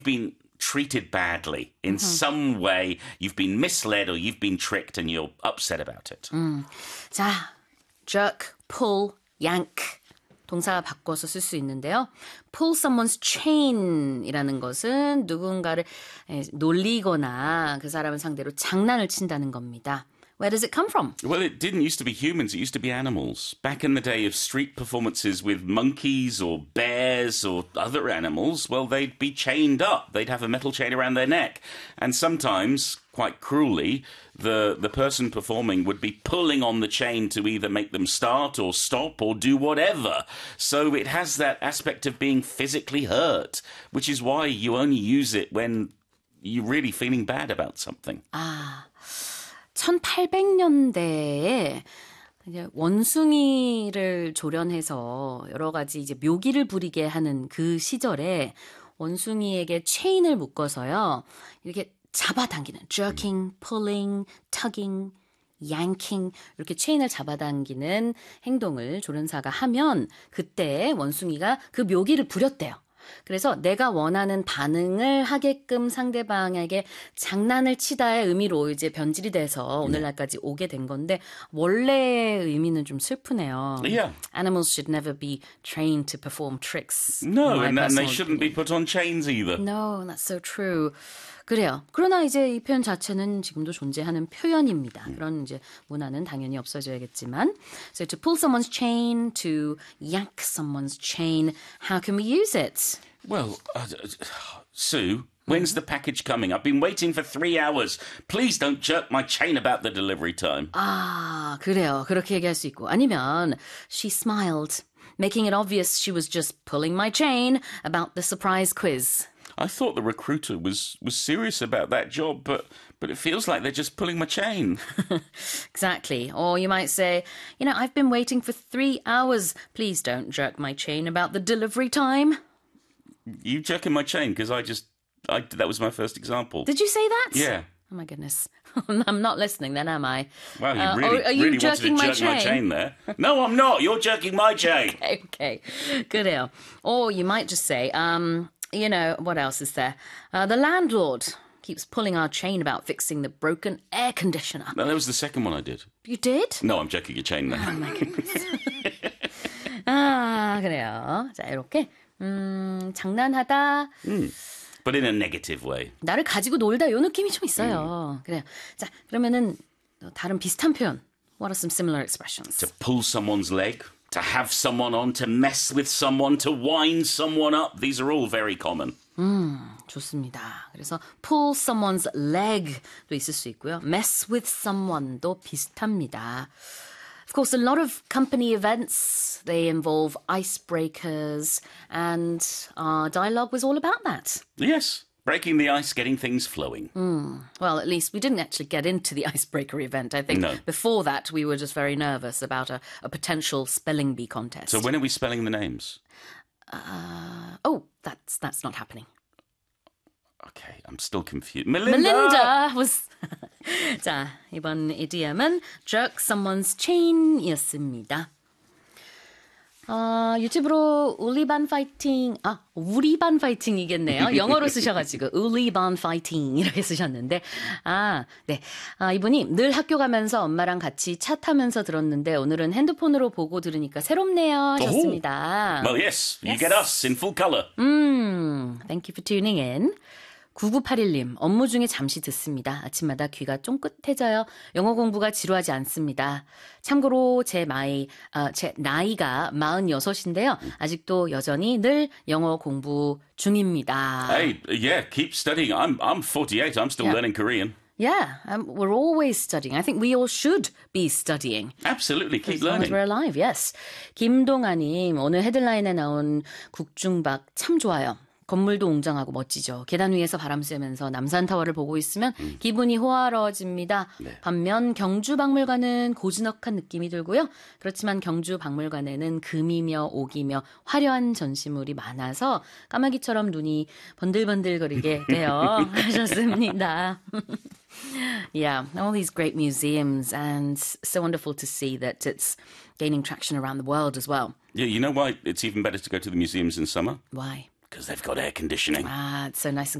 been treated badly in some way. You've been misled or you've been tricked and you're upset about it. 자, jerk, pull, yank. 동사 바꿔서 쓸 수 있는데요. Pull someone's chain이라는 것은 누군가를 놀리거나 그 사람을 상대로 장난을 친다는 겁니다. Where does it come from? Well, it didn't used to be humans. It used to be animals. Back in the day of street performances with monkeys or bears or other animals, well, they'd be chained up. They'd have a metal chain around their neck. And sometimes, quite cruelly, the person performing would be pulling on the chain to either make them start or stop or do whatever. So it has that aspect of being physically hurt, which is why you only use it when you're really feeling bad about something. 1800년대에 원숭이를 조련해서 여러 가지 이제 묘기를 부리게 하는 그 시절에 원숭이에게 체인을 묶어서요. 이렇게 잡아당기는 jerking, pulling, tugging, yanking 이렇게 체인을 잡아당기는 행동을 조련사가 하면 그때 원숭이가 그 묘기를 부렸대요. 그래서 내가 원하는 반응을 하게끔 상대방에게 장난을 치다의 의미로 이제 변질이 돼서 오늘날까지 오게 된 건데 원래의 의미는 좀 슬프네요. Yeah. Animals should never be trained to perform tricks. No, and they shouldn't be put on chains either. No, that's so true. 그래요. 그러나 이제 이 표현 자체는 지금도 존재하는 표현입니다. 그런 이제 문화는 당연히 없어져야겠지만. So to pull someone's chain, to yank someone's chain, how can we use it? Well, Sue, when's the package coming? I've been waiting for 3 hours. Please don't jerk my chain about the delivery time. 아, 그래요. 그렇게 얘기할 수 있고. 아니면 she smiled, making it obvious she was just pulling my chain about the surprise quiz. I thought the recruiter was serious about that job, but it feels like they're just pulling my chain. Exactly. Or you might say, I've been waiting for 3 hours. Please don't jerk my chain about the delivery time. You jerking my chain because that was my first example. Did you say that? Yeah. Oh my goodness. I'm not listening then, am I? Well, you really, are you really wanted jerking to my jerk my chain? chain there. No, I'm not. You're jerking my chain. Okay. 그래요. Or you might just say, what else is there? The landlord keeps pulling our chain about fixing the broken air conditioner. No, that was the second one I did. You did? No, I'm jerking your chain there. Oh my goodness. 아, 그래요. 자, 이렇게 장난하다. But in a negative way. 나를 가지고 놀다 요 느낌이 좀 있어요. 그래요. 자, 그러면은 다른 비슷한 표현. What are some similar expressions? To pull someone's leg, to have someone on, to mess with someone, to wind someone up. These are all very common. 좋습니다. 그래서 pull someone's leg도 있을 수 있고요. mess with someone도 비슷합니다. Of course, a lot of company events, they involve icebreakers, and our dialogue was all about that. Yes, breaking the ice, getting things flowing. Well, at least we didn't actually get into the icebreaker event. I think No. before that, we were just very nervous about a potential spelling bee contest. So when are we spelling the names? That's not happening. Okay, I'm still confused. Melinda! Melinda was... 자, 이번 idiom은 jerk someone's chain이었습니다. 유튜브로 울리반 파이팅, 우리반 파이팅이겠네요. 영어로 쓰셔가지고 울리반 파이팅 이렇게 쓰셨는데 네. 이분이 늘 학교 가면서 엄마랑 같이 차 타면서 들었는데 오늘은 핸드폰으로 보고 들으니까 새롭네요 하셨습니다. Well, yes, you get us in full colour. Thank you for tuning in. 9981님, 업무 중에 잠시 듣습니다. 아침마다 귀가 쫑긋해져요. 영어 공부가 지루하지 않습니다. 참고로 제 나이가 46인데요. 아직도 여전히 늘 영어 공부 중입니다. Hey, yeah, keep studying. I'm 48. I'm still learning Korean. Yeah, we're always studying. I think we all should be studying. Absolutely, keep As long as learning. we're alive, yes. 김동아님, 오늘 헤드라인에 나온 국중박 참 좋아요. 건물도 웅장하고 멋지죠. 계단 위에서 바람 쐬면서 남산타워를 보고 있으면 기분이 호화로워집니다. 네. 반면 경주박물관은 고즈넉한 느낌이 들고요. 그렇지만 경주박물관에는 금이며 옥이며 화려한 전시물이 많아서 까마귀처럼 눈이 번들번들거리게 돼요. 하셨습니다. Yeah, all these great museums and so wonderful to see that it's gaining traction around the world as well. Yeah, you know why it's even better to go to the museums in summer? Why? Because they've got air conditioning. Ah, it's so nice and